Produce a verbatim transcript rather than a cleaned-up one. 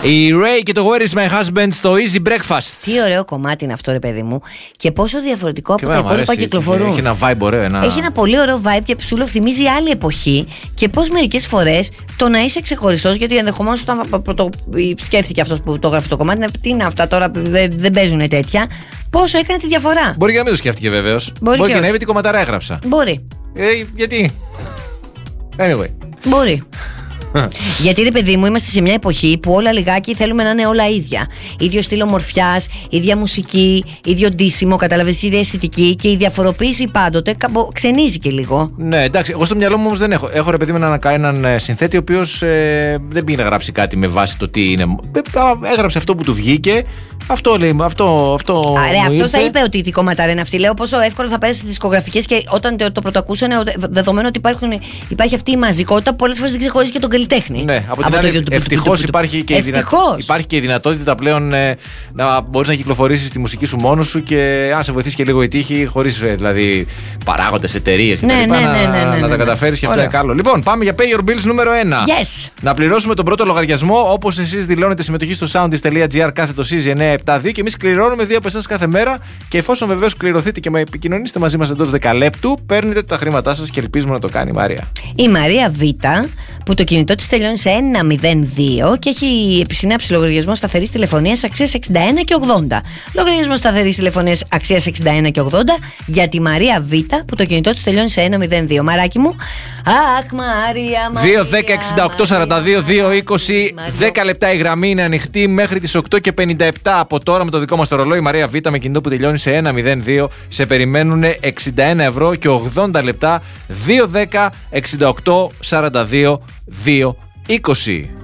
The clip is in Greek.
Η Ray και το Where is my husband στο Easy Breakfast. Τι ωραίο κομμάτι είναι αυτό, ρε παιδί μου. Και πόσο διαφορετικό και από τα υπόλοιπα κυκλοφορούν. Έχει ένα vibe ωραίο. Ένα... Έχει ένα πολύ ωραίο vibe και σου λέω θυμίζει άλλη εποχή. Και πώς μερικές φορές το να είσαι ξεχωριστός, γιατί ενδεχομένως όταν το σκέφτηκε αυτός που το γράφει το κομμάτι, τι είναι αυτά τώρα, δεν, δεν παίζουν τέτοια. Πόσο έκανε τη διαφορά. Μπορεί και να μην το σκέφτηκε βεβαίως. Μπορεί, Μπορεί και, και να είπε τι κομματάρα έγραψα. Μπορεί. Ε, γιατί. Anyway. Μπορεί. Γιατί ρε παιδί μου, είμαστε σε μια εποχή που όλα λιγάκι θέλουμε να είναι όλα ίδια. Ίδιο στυλ ομορφιάς, ίδια μουσική, ίδιο ντύσιμο, καταλαβαίνεις, ίδια αισθητική, και η διαφοροποίηση πάντοτε καμπο... ξενίζει και λίγο. Ναι, εντάξει, εγώ στο μυαλό μου όμως δεν έχω. Έχω ρε παιδί μου έναν, έναν συνθέτη ο οποίος ε, δεν πήγε να γράψει κάτι με βάση το τι είναι. Έγραψε αυτό που του βγήκε. Αυτό λέει, αυτό. αυτό Άρα, αυτό θα είπε ότι τι κομματάρα είναι αυτή. Λέω πόσο εύκολο θα πέρασε στις δισκογραφικές και όταν το, το πρωτοακούσανε, δεδομένου ότι υπάρχουν, υπάρχει αυτή η μαζικότητα, πολλές φορές δεν ξεχωρίζει και τον καλλιτέχνη. Ναι, από την άλλη, ευτυχώς υπάρχει και, υπάρχει και η δυνατότητα πλέον ε, να μπορείς να κυκλοφορήσεις τη μουσική σου μόνος σου και αν σε βοηθήσει και λίγο η τύχη, χωρίς ε, δηλαδή παράγοντες, εταιρείες κτλ. Ναι, ναι, ναι, ναι, ναι, να, ναι, ναι, να τα καταφέρεις και αυτό είναι καλό. Λοιπόν, πάμε για Pay Your Bills νούμερο ένα. Yes. Να πληρώσουμε τον πρώτο λογαριασμό όπως εσείς δηλώνετε συμμετοχή στο soundist.gr κάθετο σι ζι εννιά επτά δύο και εμείς κληρώνουμε δύο από εσάς κάθε μέρα. Και εφόσον βεβαίως κληρωθείτε και με επικοινωνήσετε μαζί μας εντός δεκαλέπτου, παίρνετε τα χρήματά σας και ελπίζουμε να το κάνει η Μαρία. Η Μαρία Β, που το κινητό της τελειώνει σε ένα μηδέν δύο και έχει επισυνάψει λογαριασμό σταθερής τηλεφωνίας αξίας εξήντα ένα και ογδόντα. Λογαριασμό σταθερής τηλεφωνίας αξίας εξήντα ένα και ογδόντα για τη Μαρία Β, που το κινητό της τελειώνει σε ένα μηδέν δύο. Μαράκι μου. Αχ, Μαρία, Μαρία. δύο δέκα εξήντα οκτώ σαράντα δύο δύο είκοσι. δέκα λεπτά η γραμμή είναι ανοιχτή μέχρι τις οκτώ και πενήντα επτά από τώρα με το δικό μας το ρολόι. Μαρία Β με κινητό που τελειώνει σε ένα μηδέν δύο. Σε περιμένουν εξήντα ένα ευρώ και ογδόντα λεπτά. δύο δέκα εξήντα οκτώ σαράντα δύο δύο είκοσι.